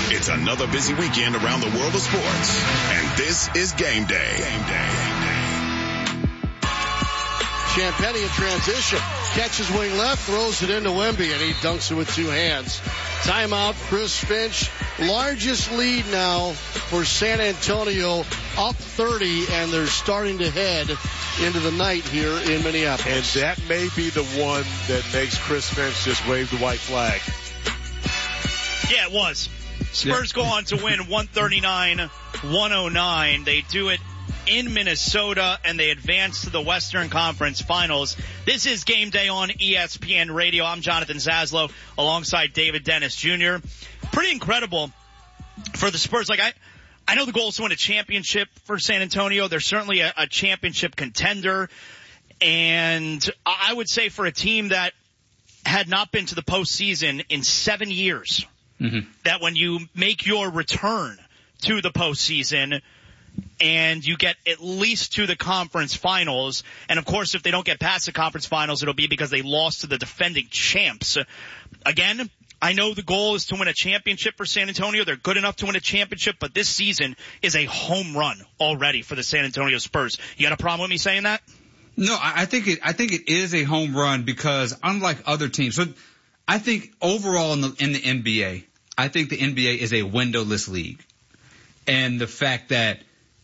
It's another busy weekend around the world of sports, and this is Game Day. Champagnie in transition. Catches wing left, throws it into Wemby, and he dunks it with two hands. Timeout, Chris Finch. Largest lead now for San Antonio, up 30, and they're starting to head into the night here in Minneapolis. And that may be the one that makes Chris Finch just wave the white flag. Yeah, it was. Spurs go on to win 139-109. They do it in Minnesota, and they advance to the Western Conference Finals. This is Game Day on ESPN Radio. I'm Jonathan Zaslow alongside David Dennis Jr. Pretty incredible for the Spurs. Like, I know the goal is to win a championship for San Antonio. They're certainly a championship contender. And I would say for a team that had not been to the postseason in 7 years, that when you make your return to the postseason and you get at least to the conference finals, and of course if they don't get past the conference finals, it'll be because they lost to the defending champs. Again, I know the goal is to win a championship for San Antonio. They're good enough to win a championship, but this season is a home run already for the San Antonio Spurs. You got a problem with me saying that? No, I think it is a home run because unlike other teams, so I think overall in the NBA, I think the NBA is a windowless league. And the fact that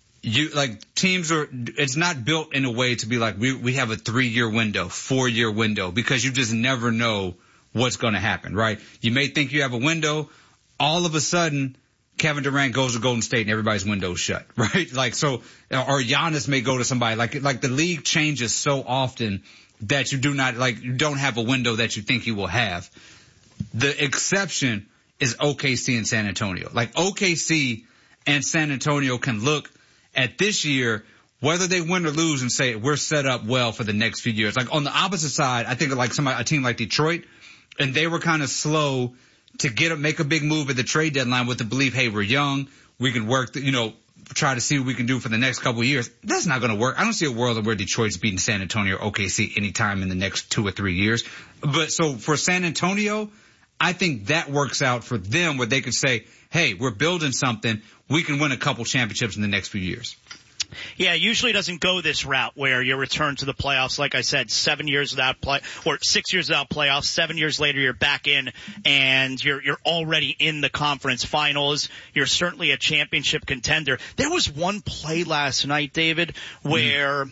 it's not built in a way to be like, we have a 3-year window, 4-year window, because you just never know what's going to happen, right? You may think you have a window. All of a sudden, Kevin Durant goes to Golden State and everybody's window's shut, right? Like, so, or Giannis may go to somebody. Like the league changes so often that you don't have a window that you think you will have. The exception is OKC and San Antonio. Like, OKC and San Antonio can look at this year, whether they win or lose, and say we're set up well for the next few years. Like on the opposite side, I think of like a team like Detroit, and they were kind of slow to make a big move at the trade deadline with the belief, hey, we're young, we can work, try to see what we can do for the next couple of years. That's not going to work. I don't see a world where Detroit's beating San Antonio or OKC anytime in the next 2 or 3 years. But so for San Antonio, I think that works out for them where they could say, hey, we're building something. We can win a couple championships in the next few years. Yeah, usually it doesn't go this route where you return to the playoffs. Like I said, 7 years without 6 years without playoffs. 7 years later, you're back in and you're already in the conference finals. You're certainly a championship contender. There was one play last night, David, where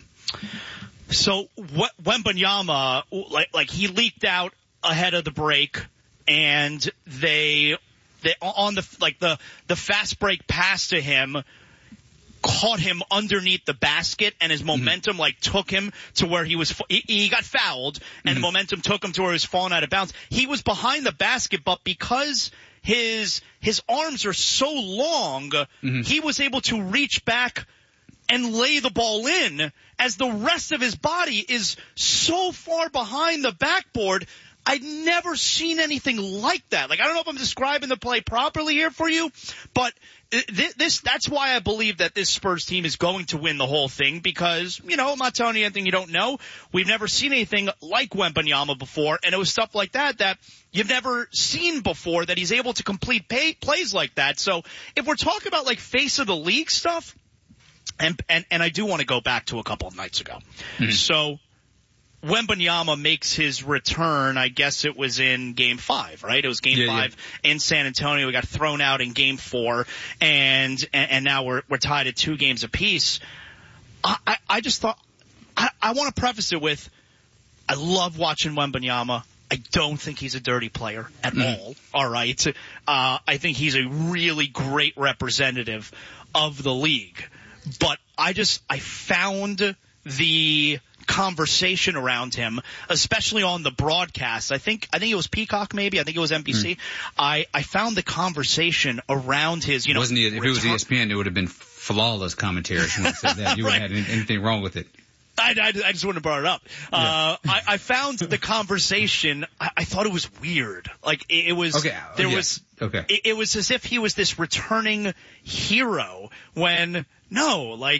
so Wembanyama, like he leaked out ahead of the break, and they on the fast break pass to him caught him underneath the basket, and his momentum took him to where he got fouled, and the momentum took him to where he was falling out of bounds. He was behind the basket, but because his arms are so long, he was able to reach back and lay the ball in, as the rest of his body is so far behind the backboard. I'd never seen anything like that. Like, I don't know if I'm describing the play properly here for you, but that's why I believe that this Spurs team is going to win the whole thing, because, I'm not telling you anything you don't know. We've never seen anything like Wembanyama before, and it was stuff like that you've never seen before, that he's able to complete plays like that. So if we're talking about face of the league stuff, and I do want to go back to a couple of nights ago. So Wembanyama makes his return. I guess it was in Game 5, right? It was Game 5 in San Antonio. We got thrown out in Game 4, and now we're tied at 2 games apiece. I just thought I want to preface it with, I love watching Wembanyama. I don't think he's a dirty player at all. All right. I think he's a really great representative of the league, but I found the conversation around him, especially on the broadcast. I think it was Peacock, maybe. I think it was NBC. I found the conversation around his, Wasn't he, if it was ESPN, it would have been flawless commentary. If you would have said that. You wouldn't have had anything wrong with it. I just wouldn't have brought it up. I found the conversation, I thought it was weird. Like, it was, it was as if he was this returning hero when, no,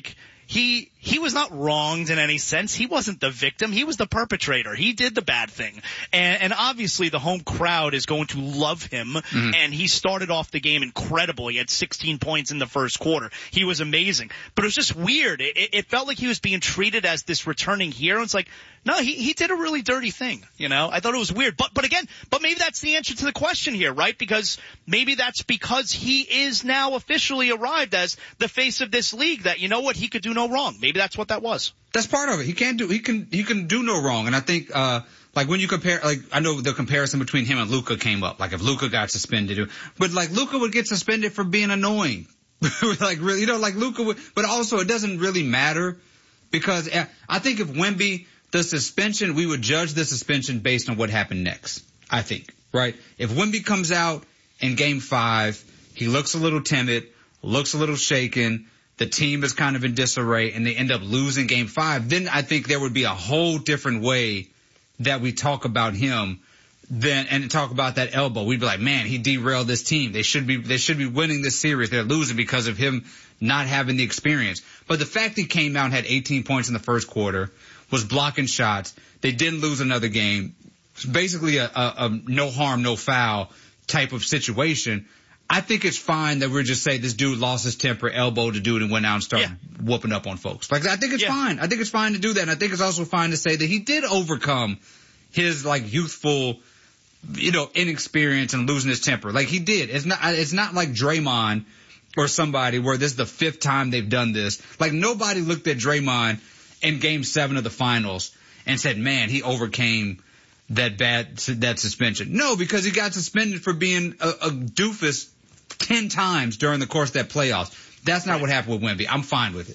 he was not wronged in any sense. He wasn't the victim. He was the perpetrator. He did the bad thing. And obviously the home crowd is going to love him. Mm-hmm. And he started off the game incredible. He had 16 points in the first quarter. He was amazing. But it was just weird. It felt like he was being treated as this returning hero. It's like, no, he did a really dirty thing, you know? I thought it was weird. But maybe that's the answer to the question here, right? Because maybe that's because he is now officially arrived as the face of this league, that, you know what, he could do no wrong. Maybe that's what that was. That's part of it. He can do no wrong. And I think, like when you compare, like I know the comparison between him and Luka came up. Like if Luka got suspended, but like Luka would get suspended for being annoying. Like really, you know, like Luka would, but also it doesn't really matter because I think if Wemby, the suspension, we would judge the suspension based on what happened next, I think, right? If Wemby comes out in Game 5, he looks a little timid, looks a little shaken, the team is kind of in disarray, and they end up losing Game 5, then I think there would be a whole different way that we talk about him and talk about that elbow. We'd be like, man, he derailed this team. They should be winning this series. They're losing because of him not having the experience. But the fact he came out and had 18 points in the first quarter, was blocking shots. They didn't lose another game. It's basically a no harm, no foul type of situation. I think it's fine that we're just say this dude lost his temper, elbowed the dude, and went out and started whooping up on folks. Like I think it's fine. I think it's fine to do that. And I think it's also fine to say that he did overcome his like youthful, you know, inexperience and losing his temper. Like he did. It's not like Draymond or somebody where this is the 5th time they've done this. Like nobody looked at Draymond in Game 7 of the finals and said, man, he overcame that suspension. No, because he got suspended for being a doofus 10 times during the course of that playoffs. That's not what happened with Wemby. I'm fine with it.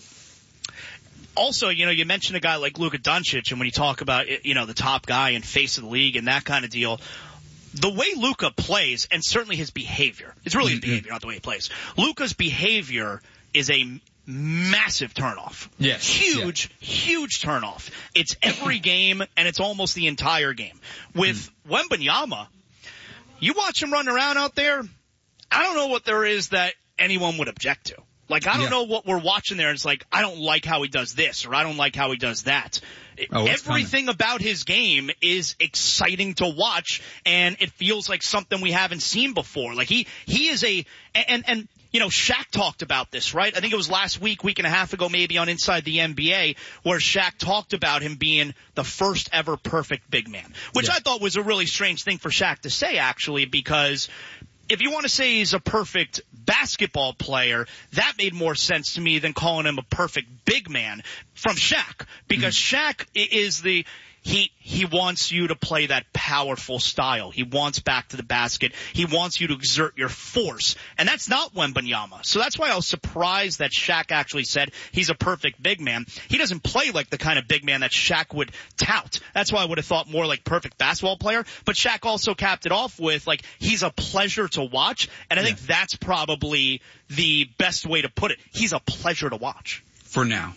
Also, you know, you mentioned a guy like Luka Doncic, and when you talk about, you know, the top guy and face of the league and that kind of deal, the way Luka plays, and certainly his behavior, it's really his behavior, not the way he plays. Luka's behavior is a massive turnoff. Yes. Huge turnoff. It's every game, and it's almost the entire game. With Wembanyama, you watch him run around out there, I don't know what there is that anyone would object to. Like, I don't know what we're watching there. It's like, I don't like how he does this, or I don't like how he does that. Everything about his game is exciting to watch, and it feels like something we haven't seen before. Like, he is and you know, Shaq talked about this, right? I think it was last week and a half ago, maybe on Inside the NBA, where Shaq talked about him being the first ever perfect big man, which I thought was a really strange thing for Shaq to say, actually, because if you want to say he's a perfect basketball player, that made more sense to me than calling him a perfect big man from Shaq, because Shaq is he wants you to play that powerful style. He wants back to the basket. He wants you to exert your force. And that's not Wembanyama. So that's why I was surprised that Shaq actually said he's a perfect big man. He doesn't play like the kind of big man that Shaq would tout. That's why I would have thought more like perfect basketball player. But Shaq also capped it off with, like, he's a pleasure to watch. And I think that's probably the best way to put it. He's a pleasure to watch. For now.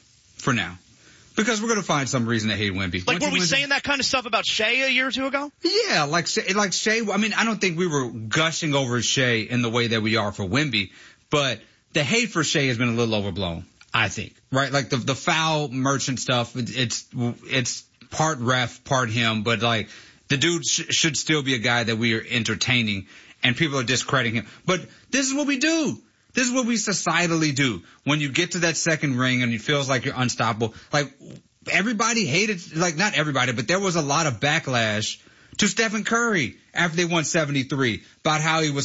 Because we're going to find some reason to hate Wemby. Like, were we saying that kind of stuff about Shea a year or two ago? Yeah, like Shea. I mean, I don't think we were gushing over Shea in the way that we are for Wemby, but the hate for Shea has been a little overblown, I think. Right? Like the foul merchant stuff, it's part ref, part him, but like the dude should still be a guy that we are entertaining, and people are discrediting him. But this is what we do. This is what we societally do. When you get to that second ring and it feels like you're unstoppable, like everybody hated, like not everybody, but there was a lot of backlash to Stephen Curry after they won 73 about how he was